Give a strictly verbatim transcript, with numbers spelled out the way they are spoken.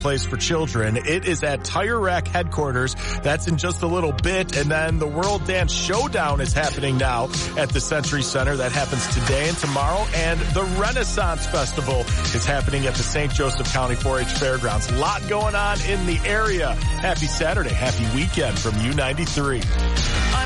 place for children. It is at Tire Rack headquarters. That's in just a little bit. And then the World Dance Showdown is happening now at the Century Center. That happens today and tomorrow. And the Renaissance Festival is happening at the Saint Joseph County four H Fairgrounds. A lot going on in the area. Happy Saturday. Happy weekend from U ninety-three.